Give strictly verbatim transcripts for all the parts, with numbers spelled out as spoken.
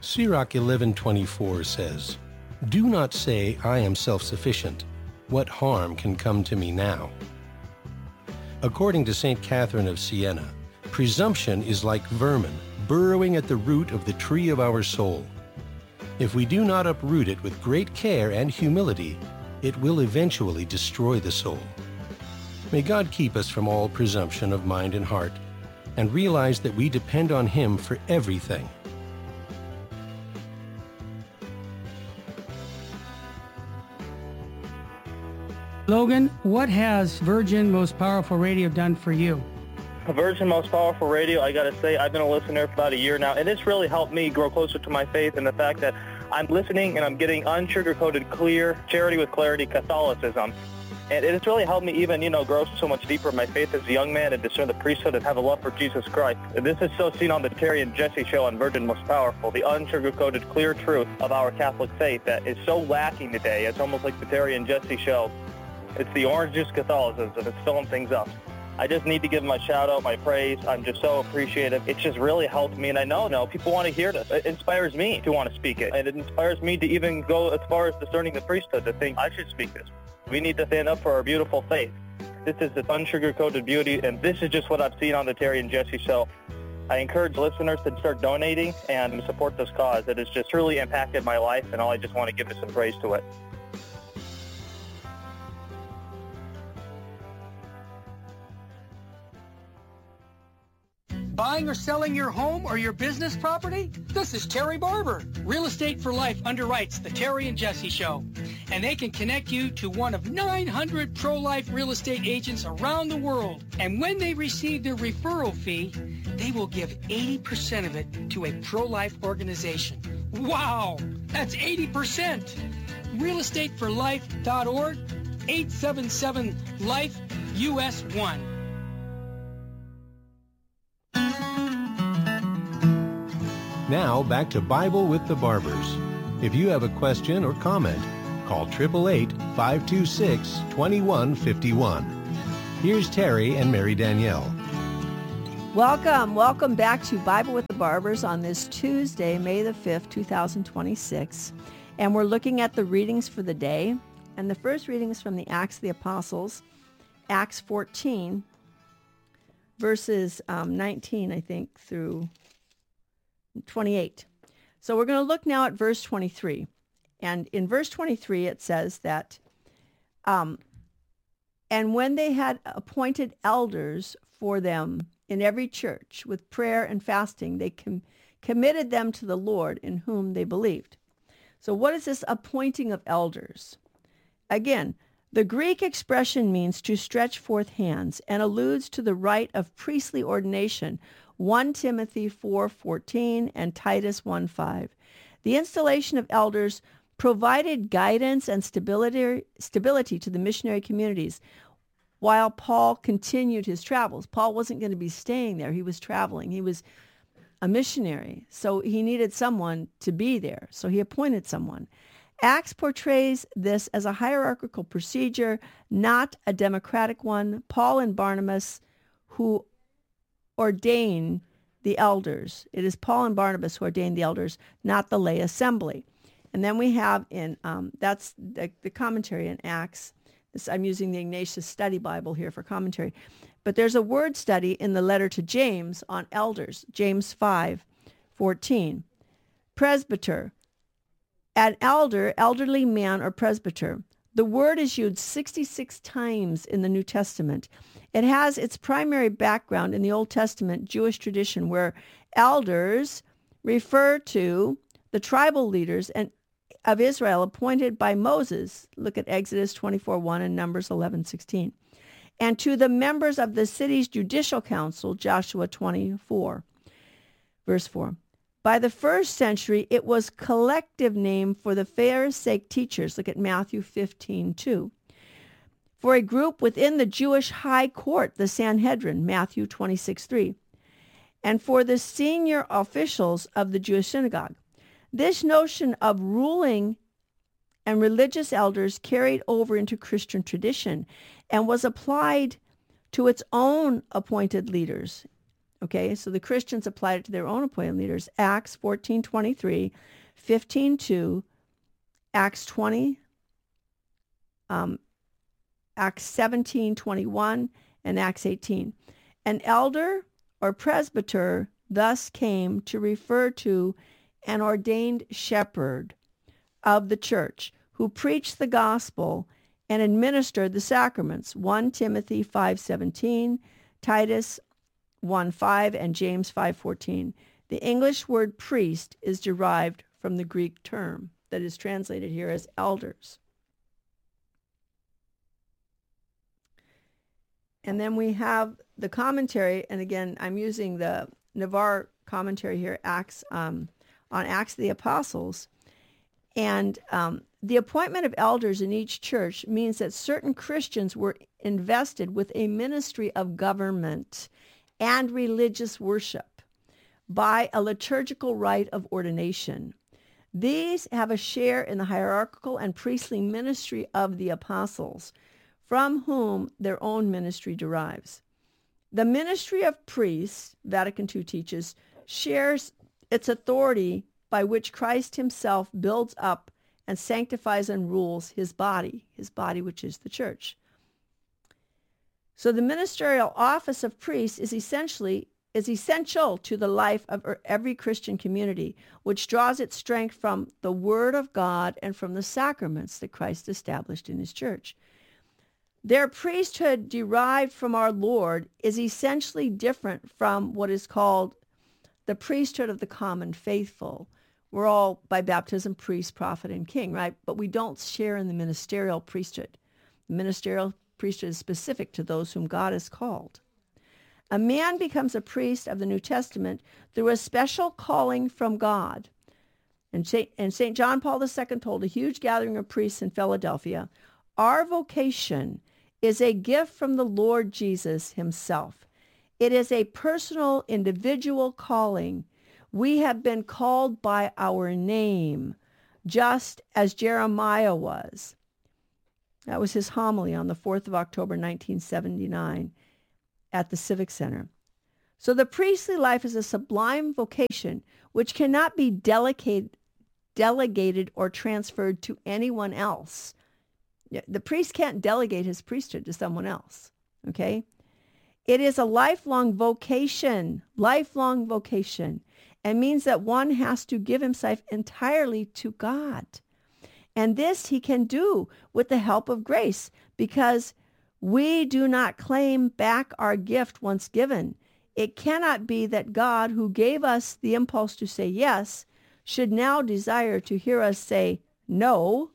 Sirach eleven twenty-four says, "Do not say, I am self-sufficient. What harm can come to me now?" According to Saint Catherine of Siena, presumption is like vermin burrowing at the root of the tree of our soul. If we do not uproot it with great care and humility, it will eventually destroy the soul. May God keep us from all presumption of mind and heart, and realize that we depend on Him for everything. Logan, what has Virgin Most Powerful Radio done for you? Virgin Most Powerful Radio, I got to say, I've been a listener for about a year now, and it's really helped me grow closer to my faith and the fact that I'm listening and I'm getting unsugar-coated, clear, charity with clarity Catholicism. And it has really helped me even, you know, grow so much deeper in my faith as a young man and discern the priesthood and have a love for Jesus Christ. And this is so seen on the Terry and Jesse show on Virgin Most Powerful, the unsugar-coated, clear truth of our Catholic faith that is so lacking today. It's almost like the Terry and Jesse show. It's the orange juice Catholicism. It's filling things up. I just need to give my shout out, my praise. I'm just so appreciative. It's just really helped me, and I know, no, people want to hear this. It inspires me to want to speak it, and it inspires me to even go as far as discerning the priesthood to think I should speak this. We need to stand up for our beautiful faith. This is the unsugar-coated beauty, and this is just what I've seen on the Terry and Jesse show. I encourage listeners to start donating and support this cause. It has just truly impacted my life, and all I just want to give is some praise to it. Buying or selling your home or your business property? This is Terry Barber. Real Estate for Life underwrites the Terry and Jesse Show, and they can connect you to one of nine hundred pro-life real estate agents around the world. And when they receive their referral fee, they will give eighty percent of it to a pro-life organization. Wow, that's eighty percent. real estate for life dot org, eight seven seven life U S one. Now, back to Bible with the Barbers. If you have a question or comment, call eight eight eight, five two six, two one five one. Here's Terry and Mary Danielle. Welcome. Welcome back to Bible with the Barbers on this Tuesday, May the fifth, two thousand twenty-six. And we're looking at the readings for the day. And the first reading is from the Acts of the Apostles, Acts fourteen, verses um, nineteen, I think, through twenty-eight. So we're going to look now at verse twenty-three. And in verse twenty-three, it says that, um, and when they had appointed elders for them in every church with prayer and fasting, they com- committed them to the Lord in whom they believed. So what is this appointing of elders? Again, the Greek expression means to stretch forth hands and alludes to the rite of priestly ordination, First Timothy four fourteen and Titus one five. The installation of elders provided guidance and stability, stability to the missionary communities while Paul continued his travels. Paul wasn't going to be staying there. He was traveling. He was a missionary, so he needed someone to be there. So he appointed someone. Acts portrays this as a hierarchical procedure, not a democratic one. Paul and Barnabas, who ordain the elders. It is Paul and Barnabas who ordain the elders, not the lay assembly. And then we have in, um, that's the, the commentary in Acts. This, I'm using the Ignatius Study Bible here for commentary. But there's a word study in the letter to James on elders, James five fourteen. Presbyter, an elder, elderly man or presbyter. The word is used sixty-six times in the New Testament. It has its primary background in the Old Testament Jewish tradition, where elders refer to the tribal leaders and of Israel appointed by Moses. Look at Exodus twenty-four one and Numbers eleven sixteen. And to the members of the city's judicial council, Joshua twenty-four, verse four. By the first century, it was collective name for the Pharisaic teachers. Look at Matthew fifteen two. For a group within the Jewish high court, the Sanhedrin, Matthew twenty-six three. And for the senior officials of the Jewish synagogue. This notion of ruling and religious elders carried over into Christian tradition and was applied to its own appointed leaders Okay, so the Christians applied it to their own appointed leaders. Acts fourteen twenty-three, fifteen two, Acts twenty, um, Acts seventeen twenty-one, and Acts eighteen. An elder or presbyter thus came to refer to an ordained shepherd of the church who preached the gospel and administered the sacraments. First Timothy five seventeen, Titus one five, and James five fourteen. The English word priest is derived from the Greek term that is translated here as elders. And then we have the commentary, and again, I'm using the Navarre commentary here, Acts um, on Acts of the Apostles. And um, the appointment of elders in each church means that certain Christians were invested with a ministry of government and religious worship by a liturgical rite of ordination. These have a share in the hierarchical and priestly ministry of the apostles, from whom their own ministry derives. The ministry of priests, Vatican two teaches, shares its authority by which Christ himself builds up and sanctifies and rules his body, his body which is the church. So the ministerial office of priests is essentially is essential to the life of every Christian community, which draws its strength from the Word of God and from the sacraments that Christ established in his church. Their priesthood derived from our Lord is essentially different from what is called the priesthood of the common faithful. We're all, by baptism, priest, prophet, and king, right? But we don't share in the ministerial priesthood. The ministerial priesthood is specific to those whom God has called. A man becomes a priest of the New Testament through a special calling from God. And Saint, and Saint John Paul the Second told a huge gathering of priests in Philadelphia, our vocation is a gift from the Lord Jesus himself. It is a personal, individual calling. We have been called by our name, just as Jeremiah was. That was his homily on the fourth of October, nineteen seventy-nine, at the Civic Center. So the priestly life is a sublime vocation which cannot be delicate, delegated or transferred to anyone else. The priest can't delegate his priesthood to someone else, okay? It is a lifelong vocation, lifelong vocation, and means that one has to give himself entirely to God. And this he can do with the help of grace, because we do not claim back our gift once given. It cannot be that God, who gave us the impulse to say yes, should now desire to hear us say no.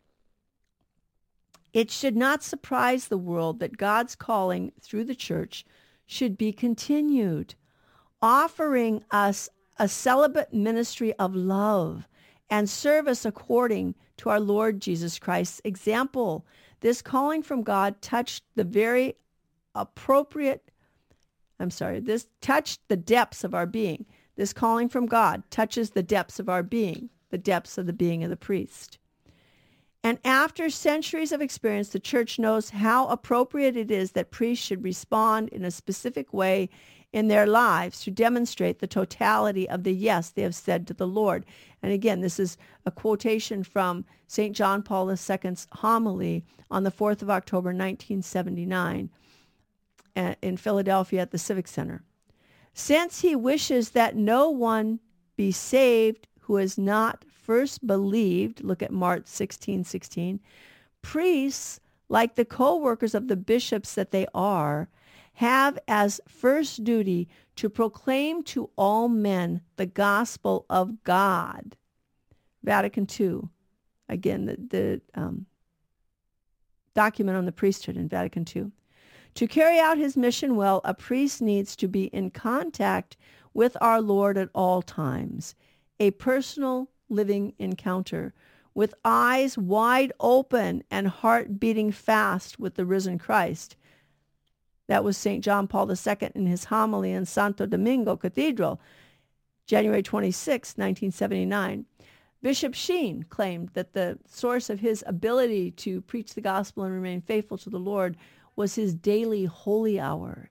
It should not surprise the world that God's calling through the church should be continued, offering us a celibate ministry of love and service according to our Lord Jesus Christ's example. This calling from God touched the very appropriate, I'm sorry, this touched the depths of our being. This calling from God touches the depths of our being, the depths of the being of the priest. And after centuries of experience, the church knows how appropriate it is that priests should respond in a specific way in their lives to demonstrate the totality of the yes they have said to the Lord. And again, this is a quotation from Saint John Paul the Second's homily on the fourth of October, nineteen seventy-nine, in Philadelphia at the Civic Center. Since he wishes that no one be saved who has not first believed, look at Mark sixteen sixteen, priests, like the co-workers of the bishops that they are, have as first duty to proclaim to all men the gospel of God. Vatican two, again, the, the um, document on the priesthood in Vatican two. To carry out his mission well, a priest needs to be in contact with our Lord at all times, a personal living encounter, with eyes wide open and heart beating fast with the risen Christ. That was Saint John Paul the Second in his homily in Santo Domingo Cathedral, January twenty-sixth, nineteen seventy-nine. Bishop Sheen claimed that the source of his ability to preach the gospel and remain faithful to the Lord was his daily holy hour.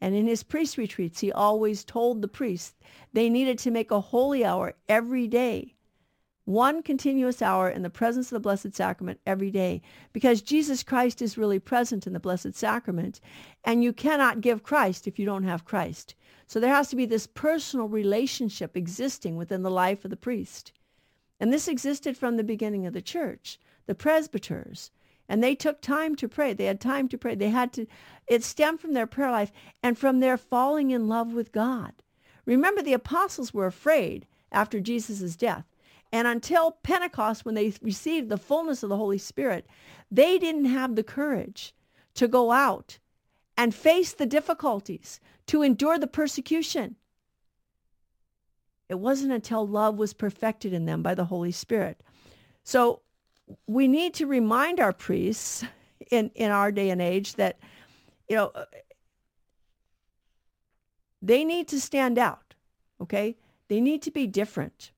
And in his priest retreats, he always told the priests they needed to make a holy hour every day, one continuous hour in the presence of the Blessed Sacrament every day, because Jesus Christ is really present in the Blessed Sacrament, and you cannot give Christ if you don't have Christ. So there has to be this personal relationship existing within the life of the priest. And this existed from the beginning of the church, the presbyters. And they took time to pray. They had time to pray. They had to, it stemmed from their prayer life and from their falling in love with God. Remember, the apostles were afraid after Jesus' death. And until Pentecost, when they received the fullness of the Holy Spirit, they didn't have the courage to go out and face the difficulties, to endure the persecution. It wasn't until love was perfected in them by the Holy Spirit. So we need to remind our priests in, in our day and age that, you know, they need to stand out, okay? They need to be different.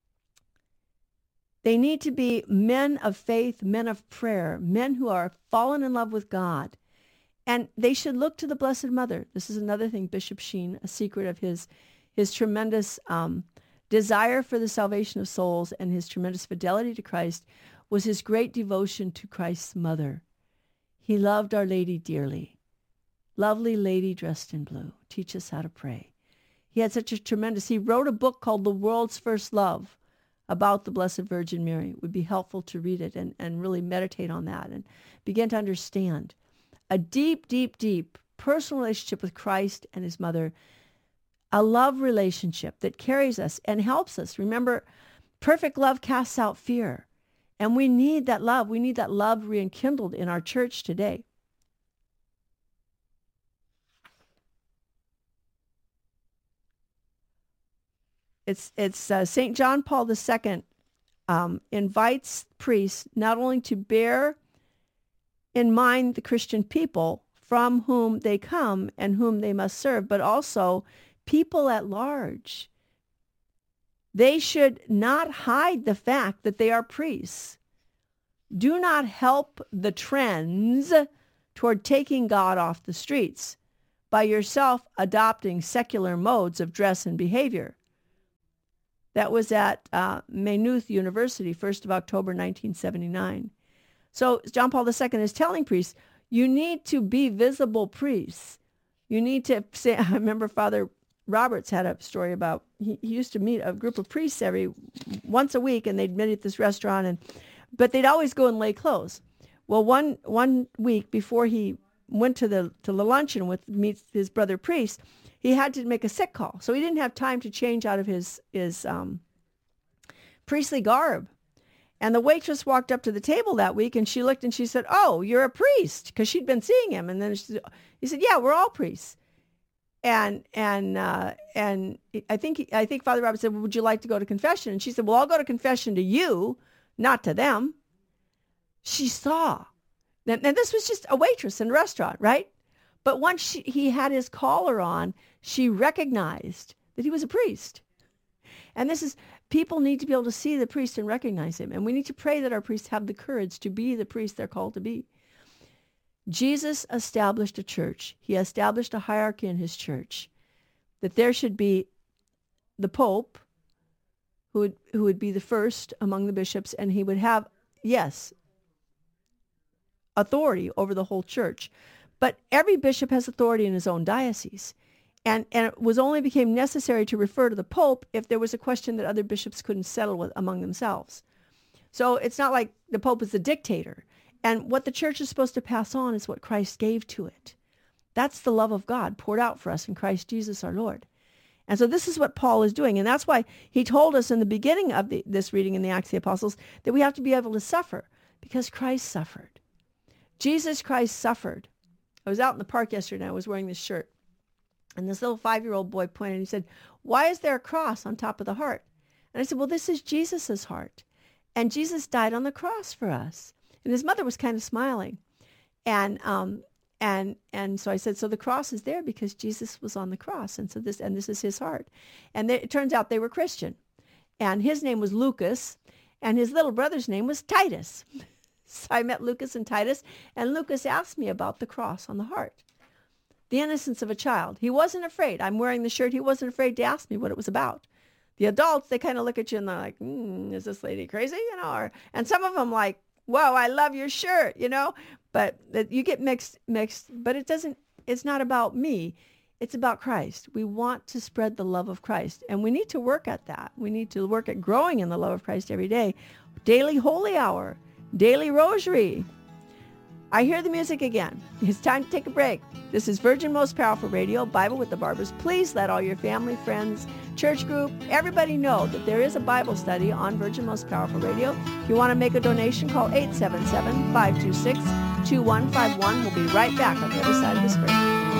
They need to be men of faith, men of prayer, men who are fallen in love with God. And they should look to the Blessed Mother. This is another thing, Bishop Sheen, a secret of his, his tremendous um, desire for the salvation of souls and his tremendous fidelity to Christ was his great devotion to Christ's mother. He loved Our Lady dearly. Lovely lady dressed in blue, teach us how to pray. He had such a tremendous, he wrote a book called The World's First Love about the Blessed Virgin Mary. It would be helpful to read it and, and really meditate on that and begin to understand a deep, deep, deep personal relationship with Christ and his mother, a love relationship that carries us and helps us. Remember, perfect love casts out fear. And we need that love. We need that love rekindled in our church today. It's it's uh, Saint John Paul the Second um, invites priests not only to bear in mind the Christian people from whom they come and whom they must serve, but also people at large. They should not hide the fact that they are priests. Do not help the trends toward taking God off the streets by yourself adopting secular modes of dress and behavior. That was at uh, Maynooth University, first of October nineteen seventy-nine. So John Paul the Second is telling priests, you need to be visible priests. You need to say, I remember Father Roberts had a story about, he, he used to meet a group of priests every, once a week, and they'd meet at this restaurant, and but they'd always go and lay clothes. Well, one one week before he went to the to the luncheon with meet his brother priest, he had to make a sick call. So he didn't have time to change out of his, his um, priestly garb. And the waitress walked up to the table that week, and she looked and she said, oh, you're a priest, because she'd been seeing him. And then she, he said, yeah, we're all priests. And and uh, and I think I think Father Robert said, well, would you like to go to confession? And she said, well, I'll go to confession to you, not to them. She saw. And, and this was just a waitress in a restaurant, right? But once she, he had his collar on, she recognized that he was a priest. And this is, people need to be able to see the priest and recognize him. And we need to pray that our priests have the courage to be the priest they're called to be. Jesus established a church. He established a hierarchy in his church, that there should be the Pope, who would, who would be the first among the bishops, and he would have, yes, authority over the whole church. But every bishop has authority in his own diocese. And, and it was only became necessary to refer to the Pope if there was a question that other bishops couldn't settle with among themselves. So it's not like the Pope is the dictator. And what the church is supposed to pass on is what Christ gave to it. That's the love of God poured out for us in Christ Jesus our Lord. And so this is what Paul is doing. And that's why he told us in the beginning of the, this reading in the Acts of the Apostles that we have to be able to suffer, because Christ suffered. Jesus Christ suffered. I was out in the park yesterday and I was wearing this shirt. And this little five-year-old boy pointed and he said, why is there a cross on top of the heart? And I said, well, this is Jesus's heart. And Jesus died on the cross for us. And his mother was kind of smiling. And um, and and so I said, so the cross is there because Jesus was on the cross. And so this and this is his heart. And they, it turns out they were Christian. And his name was Lucas. And his little brother's name was Titus. So I met Lucas and Titus. And Lucas asked me about the cross on the heart. The innocence of a child. He wasn't afraid. I'm wearing the shirt. He wasn't afraid to ask me what it was about. The adults, they kind of look at you and they're like, mm, is this lady crazy? You know, or, and some of them like, whoa, I love your shirt, you know, but you get mixed, mixed, but it doesn't, it's not about me. It's about Christ. We want to spread the love of Christ, and we need to work at that. We need to work at growing in the love of Christ every day. Daily holy hour, daily rosary. I hear the music again. It's time to take a break. This is Virgin Most Powerful Radio, Bible with the Barbers. Please let all your family, friends, church group, everybody know that there is a Bible study on Virgin Most Powerful Radio. If you want to make a donation, call eight seven seven, five two six, two one five one. We'll be right back on the other side of this break.